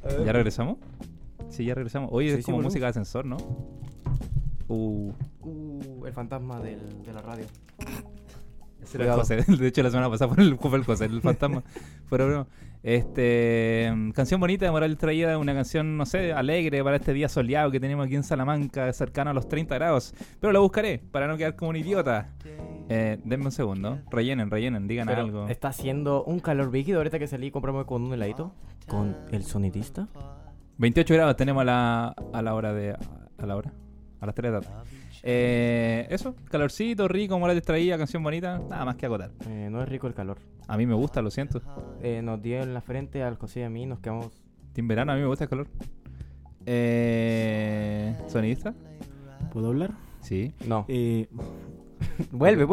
¿Ya regresamos? Sí, ya regresamos. Oye, Sí, es sí, como volvemos. música de ascensor, ¿no? El fantasma de la radio. Ese era el José. De hecho, la semana pasada fue el José, el fantasma. Pero bueno, canción bonita de Morales Traída, una canción, no sé, alegre para este día soleado que tenemos aquí en Salamanca, cercano a los 30 grados. Pero la buscaré para no quedar como un idiota. Denme un segundo. Rellenen, digan Pero algo. está haciendo un calor brígido ahorita que salí y compramos con un heladito. Con el sonidista. 28 grados tenemos a la hora de... A las 3 de la tarde. Eso, calorcito, rico, Morales Traída, canción bonita. Nada más que acotar. No es rico el calor. A mí me gusta, lo siento. Nos dio en la frente al José y a mí, nos quedamos... Team Verano, a mí me gusta el calor. ¿Sonidista? ¿Puedo hablar? Sí. No. Eh, Vuelve.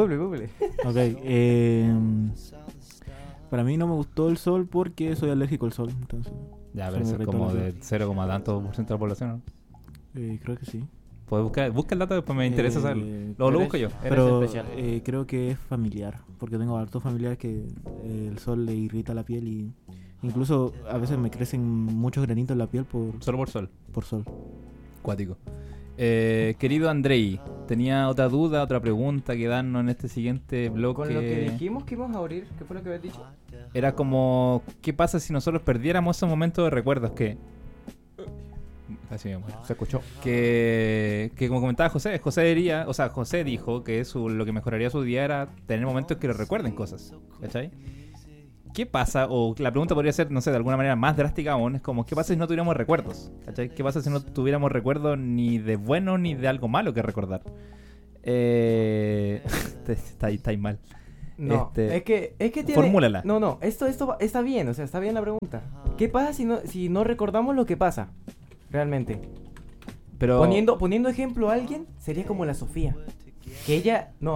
ok. Para mí no me gustó el sol porque soy alérgico al sol. Entonces, Ya, se pero me eso es irritó como la de piel. 0, tanto por ciento de la población, ¿no? Creo que sí. Puedes busca el dato, después me interesa saberlo. Lo busco yo. Pero especial. creo que es familiar, porque tengo hartos familiares que el sol le irrita la piel y incluso a veces me crecen muchos granitos en la piel Solo por sol. por sol. Cuático. Querido Andrei, tenía otra duda, otra pregunta que darnos en este siguiente bloque. Con lo que dijimos que íbamos a abrir, ¿qué fue lo que habías dicho? Era como, ¿qué pasa si nosotros perdiéramos esos momentos de recuerdos que... Así me muero. Se escuchó. Que como comentaba José José dijo que lo que mejoraría su día era tener momentos que le recuerden cosas, ¿cachai? ¿Qué pasa? O la pregunta podría ser, no sé, de alguna manera más drástica aún, es como, ¿qué pasa si no tuviéramos recuerdos? ¿Cachai? ¿Qué pasa si no tuviéramos recuerdos ni de bueno ni de algo malo que recordar? Está mal. No, es que tiene... Formúlala. No, esto está bien, o sea, está bien la pregunta. ¿Qué pasa si no recordamos lo que pasa? Realmente. Pero Poniendo ejemplo a alguien, sería como la Sofía. Que ella... No,